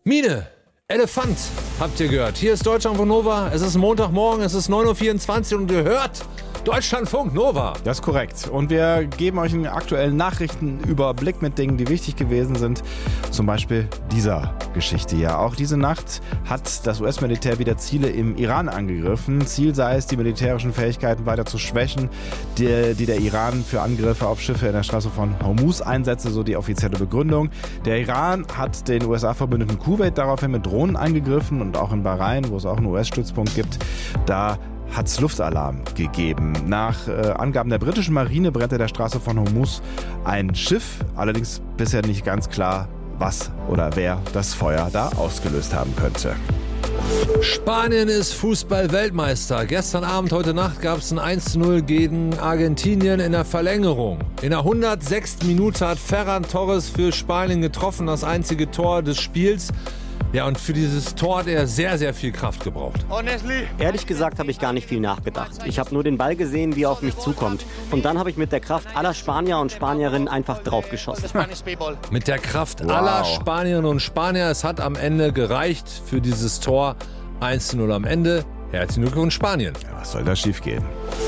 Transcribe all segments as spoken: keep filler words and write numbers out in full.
Mine, Elefant, habt ihr gehört. Hier ist Deutschlandfunk Nova, es ist Montagmorgen, es ist neun Uhr vierundzwanzig und ihr hört Deutschlandfunk Nova. Das ist korrekt. Und wir geben euch einen aktuellen Nachrichtenüberblick mit Dingen, die wichtig gewesen sind. Zum Beispiel dieser Geschichte hier. Auch diese Nacht hat das U S-Militär wieder Ziele im Iran angegriffen. Ziel sei es, die militärischen Fähigkeiten weiter zu schwächen, die, die der Iran für Angriffe auf Schiffe in der Straße von Hormuz einsetze, so die offizielle Begründung. Der Iran hat den U S A-Verbündeten Kuwait daraufhin mit Drohnen angegriffen und auch in Bahrain, wo es auch einen U S-Stützpunkt gibt, da hat es Luftalarm gegeben. Nach äh, Angaben der britischen Marine brannte der Straße von Hormuz ein Schiff. Allerdings bisher nicht ganz klar, was oder wer das Feuer da ausgelöst haben könnte. Spanien ist Fußball-Weltmeister. Gestern Abend, heute Nacht gab es ein eins zu null gegen Argentinien in der Verlängerung. In der hundertsechsten Minute hat Ferran Torres für Spanien getroffen, das einzige Tor des Spiels. Ja, und für dieses Tor hat er sehr, sehr viel Kraft gebraucht. Ehrlich gesagt habe ich gar nicht viel nachgedacht. Ich habe nur den Ball gesehen, wie er auf mich zukommt. Und dann habe ich mit der Kraft aller Spanier und Spanierinnen einfach draufgeschossen. Mit der Kraft Wow. aller Spanierinnen und Spanier. Es hat am Ende gereicht für dieses Tor. eins zu null am Ende. Herzlichen Glückwunsch Spanien. Ja, was soll da schief gehen?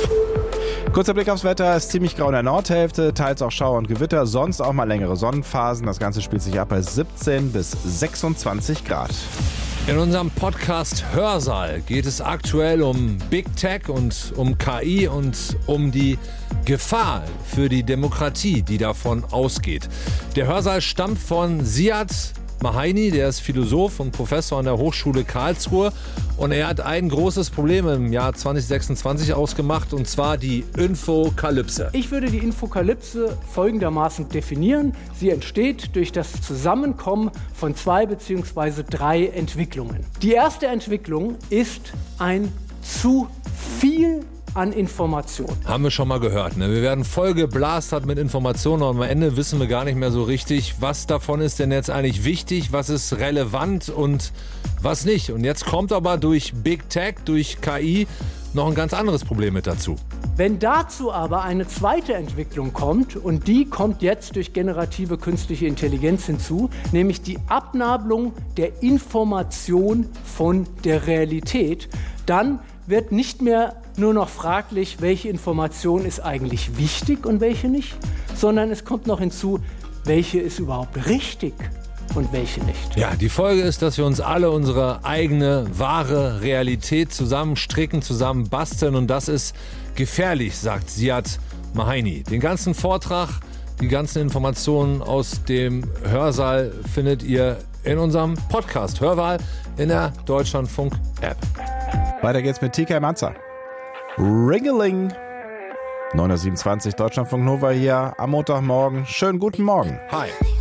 Kurzer Blick aufs Wetter, ist ziemlich grau in der Nordhälfte, teils auch Schauer und Gewitter, sonst auch mal längere Sonnenphasen. Das Ganze spielt sich ab bei siebzehn bis sechsundzwanzig Grad. In unserem Podcast Hörsaal geht es aktuell um Big Tech und um K I und um die Gefahr für die Demokratie, die davon ausgeht. Der Hörsaal stammt von Ziad Mahaini, der ist Philosoph und Professor an der Hochschule Karlsruhe. Und er hat ein großes Problem im Jahr zwanzig sechsundzwanzig ausgemacht, und zwar die Infokalypse. Ich würde die Infokalypse folgendermaßen definieren. Sie entsteht durch das Zusammenkommen von zwei bzw. drei Entwicklungen. Die erste Entwicklung ist ein zu viel an Informationen. Haben wir schon mal gehört, ne? Wir werden voll geblastert mit Informationen und am Ende wissen wir gar nicht mehr so richtig, was davon ist denn jetzt eigentlich wichtig, was ist relevant und was nicht. Und jetzt kommt aber durch Big Tech, durch K I noch ein ganz anderes Problem mit dazu. Wenn dazu aber eine zweite Entwicklung kommt, und die kommt jetzt durch generative künstliche Intelligenz hinzu, nämlich die Abnabelung der Information von der Realität, dann wird nicht mehr nur noch fraglich, welche Information ist eigentlich wichtig und welche nicht, sondern es kommt noch hinzu, welche ist überhaupt richtig und welche nicht. Ja, die Folge ist, dass wir uns alle unsere eigene, wahre Realität zusammenstricken, zusammen basteln, und das ist gefährlich, sagt Ziad Mahaini. Den ganzen Vortrag, die ganzen Informationen aus dem Hörsaal findet ihr in unserem Podcast Hörwahl in der Deutschlandfunk-App. Weiter geht's mit T K Matza. Ringeling. neun Uhr siebenundzwanzig, Deutschlandfunk Nova hier am Montagmorgen. Schönen guten Morgen. Hi.